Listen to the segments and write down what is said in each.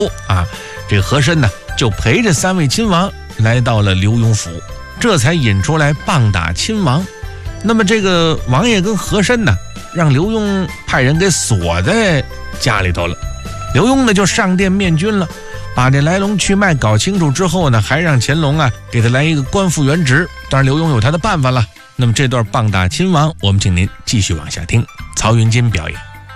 啊，这个和珅呢就陪着3位亲王来到了刘墉府，这才引出来棒打亲王。那么这个王爷跟和珅呢，让刘墉派人给锁在家里头了。刘墉呢就上殿面君了，把这来龙去脉搞清楚之后呢，还让乾隆啊给他来一个官复原职。当然刘墉有他的办法了。那么这段棒打亲王，我们请您继续往下听。曹云金表演。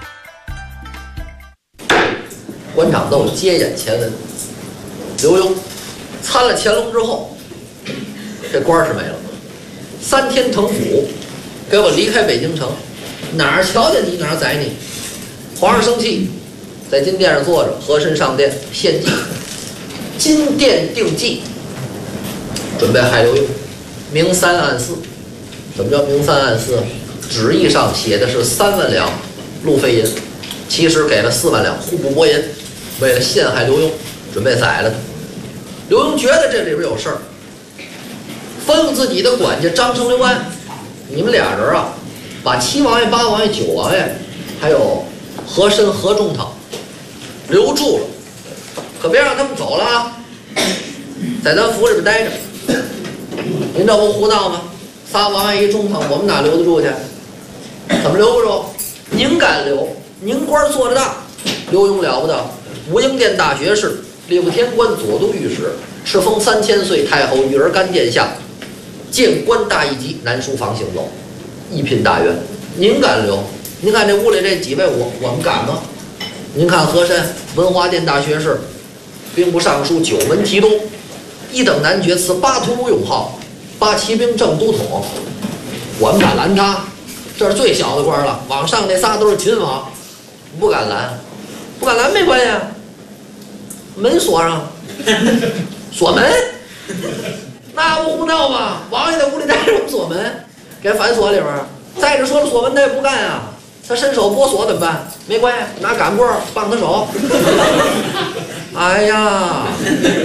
官场斗接眼前文，刘墉参了乾隆之后，这官是没了，3天腾府，给我离开北京城，哪儿瞧见你哪儿宰你。皇上生气，在金殿上坐着，和珅上殿献计，金殿定计，准备害刘墉，明3暗4。什么叫明3暗4？旨意上写的是3万两路费银，其实给了4万两户部拨银，为了陷害刘墉，准备宰了他。刘墉觉得这里边有事儿，吩咐自己的管家张成、刘安，你们俩人啊，把7王爷、8王爷、9王爷，还有和珅、和仲他留住了，可别让他们走了啊，在咱府里边待着。您这不胡闹吗？3王爷1仲他，我们哪留得住去？怎么留不住？您敢留？您官做得大。刘墉了不得，武英殿大学士，吏部天官，左都御史，敕封3000岁太后育儿干殿下，谏官大一级，南书房行走，一品大员。您敢留？您看这屋里这几位，我们敢吗？您看和珅，文华殿大学士，兵部尚书，9门提督，1等男爵，赐8图卢永号，8骑兵正都统，我们敢拦他？这是最小的官了，往上那仨都是秦王，不敢拦，不敢拦没关系啊，门锁上，锁门，那不胡闹吗？王爷在屋里待着，我们锁门，给反锁里边。再者说了，锁门他也不干啊，他伸手拨锁怎么办？没关系，拿擀棍棒他手。哎呀！